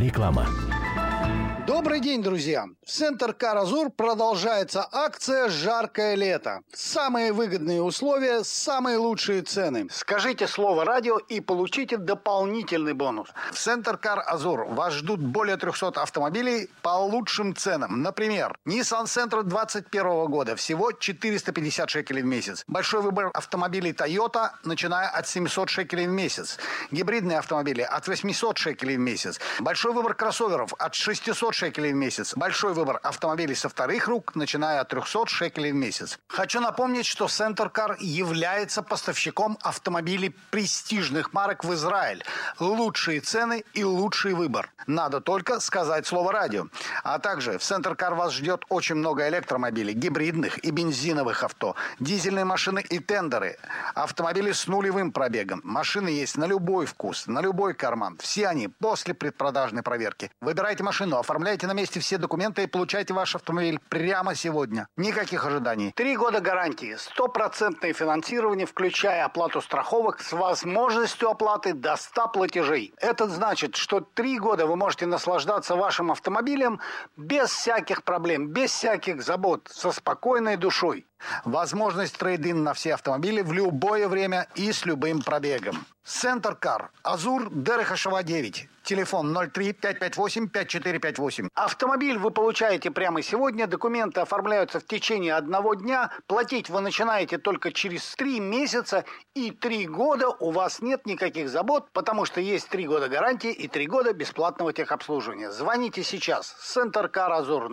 Реклама. Добрый день, друзья! В Центр Кар Азур продолжается акция «Жаркое лето». Самые выгодные условия, самые лучшие цены. Скажите слово «радио» и получите дополнительный бонус. В Центр Кар Азур вас ждут более 300 автомобилей по лучшим ценам. Например, Nissan Sentra 2021 года всего 450 шекелей в месяц. Большой выбор автомобилей Toyota, начиная от 700 шекелей в месяц. Гибридные автомобили от 800 шекелей в месяц. Большой выбор кроссоверов от 600 шекелей в месяц. Большой выбор автомобилей со вторых рук, начиная от 300 шекелей в месяц. Хочу напомнить, что Центр Кар является поставщиком автомобилей престижных марок в Израиль. Лучшие цены и лучший выбор. Надо только сказать слово «радио». А также в Центр Кар вас ждет очень много электромобилей, гибридных и бензиновых авто, дизельные машины и тендеры, автомобили с нулевым пробегом. Машины есть на любой вкус, на любой карман. Все они после предпродажной проверки. Выбирайте машину, оформляйте на месте все документы и получайте ваш автомобиль прямо сегодня. Никаких ожиданий. 3 года гарантии, 100% финансирование, включая оплату страховок с возможностью оплаты до 100 платежей. Это значит, что 3 года вы можете наслаждаться вашим автомобилем без всяких проблем, без всяких забот, со спокойной душой. Возможность трейд-ин на все автомобили в любое время и с любым пробегом. Центр Кар Азур, Дерех Ашава 9. Телефон 03-558-5458. Автомобиль вы получаете прямо сегодня. Документы оформляются в течение 1 дня. Платить вы начинаете только через 3 месяца. И 3 года у вас нет никаких забот, потому что есть 3 года гарантии и 3 года бесплатного техобслуживания. Звоните сейчас. Центр Кар Азур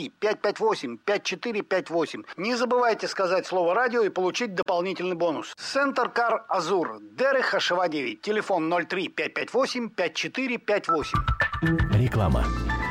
03-558-5458. Не забывайте сказать слово «радио» и получить дополнительный бонус. Центр Кар Азур, Дерех Ашава 9. Телефон 03-558-5458. Реклама.